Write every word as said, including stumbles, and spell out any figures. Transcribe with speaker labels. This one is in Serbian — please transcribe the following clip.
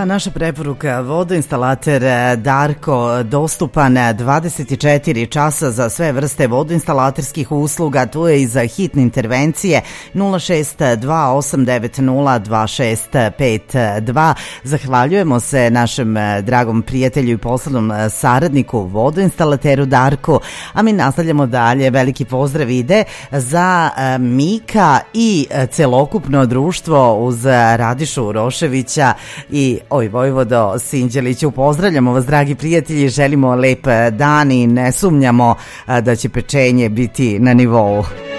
Speaker 1: Da, naša preporuka, vodoinstalater Darko, dostupan dvadeset četiri časa za sve vrste vodoinstalaterskih usluga. Tu je i za hitne intervencije nula šest dva osam devet nula dva šest pet dva. Zahvaljujemo se našem dragom prijatelju i poslovnom saradniku, vodoinstalateru Darku, a mi nastavljamo dalje. Veliki pozdrav ide za Mika i celokupno društvo uz Radišu Roševića i oj Vojvodo Sinđeliću. Pozdravljamo vas, dragi prijatelji, želimo lep dan i ne sumnjamo da će pečenje biti na nivou.